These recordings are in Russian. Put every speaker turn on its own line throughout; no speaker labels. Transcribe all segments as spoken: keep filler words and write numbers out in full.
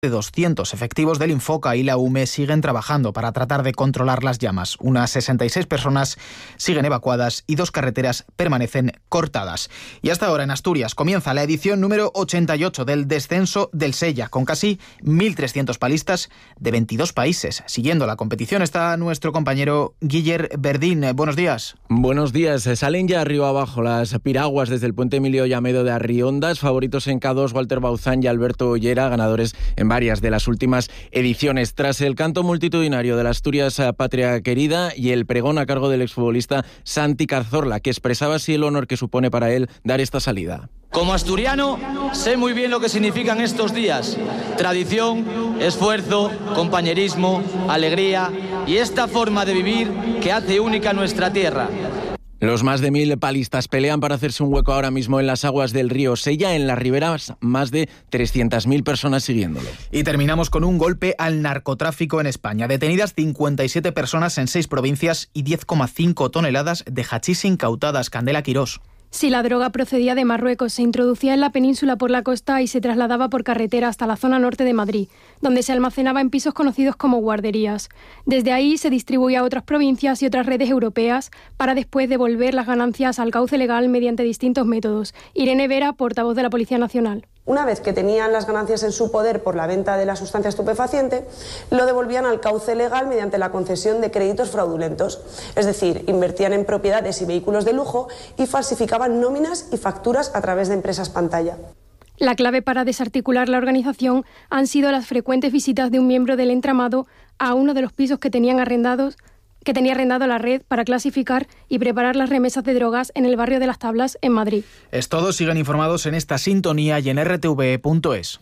de doscientos efectivos del Infoca y la U M E siguen trabajando para tratar de controlar las llamas. Unas sesenta y seis personas siguen evacuadas y dos carreteras permanecen cortadas. Y hasta ahora en Asturias comienza la edición número ochenta y ocho del descenso del Sella, con casi mil trescientos palistas de veintidós países. Siguiendo la competición está nuestro compañero Guiller Verdín. Buenos días.
Buenos días. Salen ya río abajo las piraguas desde el puente Emilio Llamedo de Arriondas. Favoritos en K dos, Walter Bauzán y Alberto Ollera, ganadores en varias de las últimas ediciones. Tras el canto multitudinario de la Asturias Patria Querida y el pregón a cargo del exfutbolista Santi Cazorla, que expresaba así el honor que supone para él dar esta salida.
Como asturiano, sé muy bien lo que significan estos días: tradición, esfuerzo, compañerismo, alegría y esta forma de vivir que hace única nuestra tierra.
Los más de mil palistas pelean para hacerse un hueco ahora mismo en las aguas del río Sella. En las riberas, más de trescientas mil personas siguiéndolo.
Y terminamos con un golpe al narcotráfico en España. Detenidas cincuenta y siete personas en seis provincias y diez coma cinco toneladas de hachís incautadas. Candela Quirós.
Si la droga procedía de Marruecos, se introducía en la península por la costa y se trasladaba por carretera hasta la zona norte de Madrid, donde se almacenaba en pisos conocidos como guarderías. Desde ahí se distribuía a otras provincias y otras redes europeas para después devolver las ganancias al cauce legal mediante distintos métodos. Irene Vera, portavoz de la Policía Nacional.
Una vez que tenían las ganancias en su poder por la venta de la sustancia estupefaciente, lo devolvían al cauce legal mediante la concesión de créditos fraudulentos. Es decir, invertían en propiedades y vehículos de lujo y falsificaban nóminas y facturas a través de empresas pantalla.
La clave para desarticular la organización han sido las frecuentes visitas de un miembro del entramado a uno de los pisos que tenían arrendados que tenía arrendado la red para clasificar y preparar las remesas de drogas en el barrio de Las Tablas, en Madrid.
Es todo, sigan informados en esta sintonía y en r t v punto es.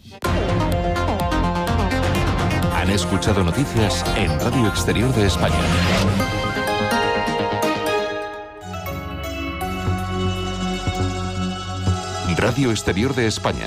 Han escuchado noticias en Radio Exterior de España. Radio Exterior de España.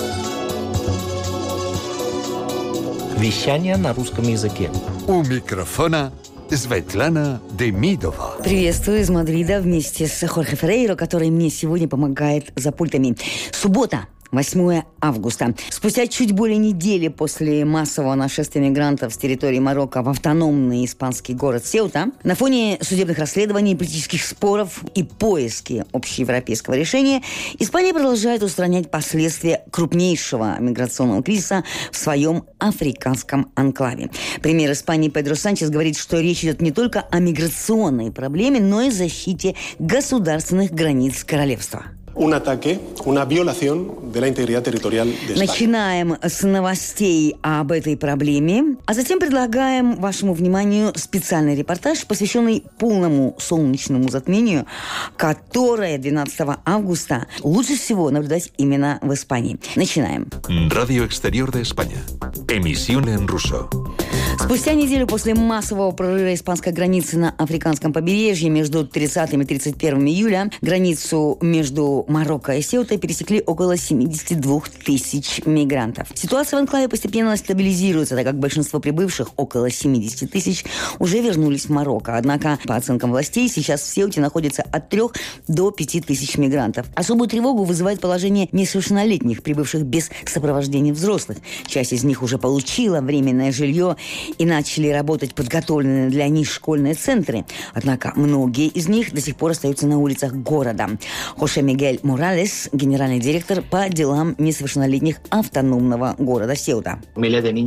Вещание на русском языке.
У микрофона Светлана Демидова.
Приветствую из Мадрида вместе с Хорхе Феррейро, который мне сегодня помогает за пультами. Суббота, восьмое августа. Спустя чуть более недели после массового нашествия мигрантов с территории Марокко в автономный испанский город Сеута, на фоне судебных расследований, политических споров и поиски общеевропейского решения, Испания продолжает устранять последствия крупнейшего миграционного кризиса в своем африканском анклаве. Премьер Испании Педро Санчес говорит, что речь идет не только о миграционной проблеме, но и защите государственных границ королевства.
Un ataque, una violación de la integridad territorial de España.
Начинаем с новостей об этой проблеме, а затем предлагаем вашему вниманию специальный репортаж, посвященный полному солнечному затмению, которое двенадцатого августа лучше всего наблюдать именно в Испании. Начинаем.
Radio Exterior de España. Emisión en ruso.
Спустя неделю после массового прорыва испанской границы на африканском побережье между тридцатым и тридцать первым июля границу между Марокко и Сеутой пересекли около семьдесят две тысячи мигрантов. Ситуация в анклаве постепенно стабилизируется, так как большинство прибывших, около семьдесят тысяч, уже вернулись в Марокко. Однако, по оценкам властей, сейчас в Сеуте находится от трех до пяти тысяч мигрантов. Особую тревогу вызывает положение несовершеннолетних, прибывших без сопровождения взрослых. Часть из них уже получила временное жилье и начали работать подготовленные для них школьные центры. Однако многие из них до сих пор остаются на улицах города. Хосе Мигель Моралес, генеральный директор по делам несовершеннолетних автономного города Сеута. К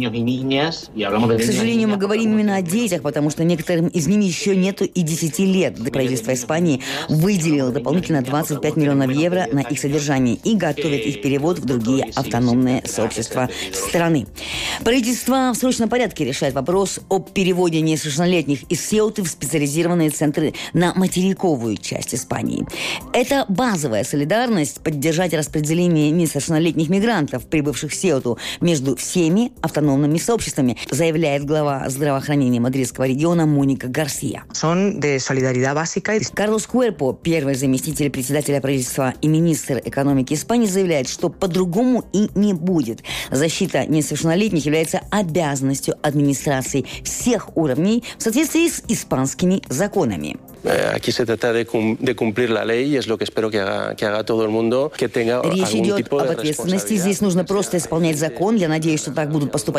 сожалению, мы говорим именно о детях, потому что некоторым из них еще нету и десяти лет. Правительство Испании выделило дополнительно двадцать пять миллионов евро на их содержание и готовит их перевод в другие автономные сообщества страны. Правительство в срочном порядке решает вопрос о переводе несовершеннолетних из Сеуты в специализированные центры на материковую часть Испании. Это базовая солидарность поддержать распределение несовершеннолетних мигрантов, прибывших в Сеуту, между всеми автономными сообществами, заявляет глава здравоохранения мадридского региона Моника Гарсия. Карлос Куэрпо, первый заместитель председателя правительства и министр экономики Испании, заявляет, что по-другому и не будет. Защита несовершеннолетних является обязанностью администрации всех уровней в соответствии с испанскими законами.
Aquí se trata de, cum- de cumplir la ley y es lo que espero que haga, que haga todo el mundo, que tenga
Речь
algún
идет
tipo
об
de
ответственности.
responsabilidad.
Здесь нужно просто исполнять закон. Я надеюсь, что так будут поступать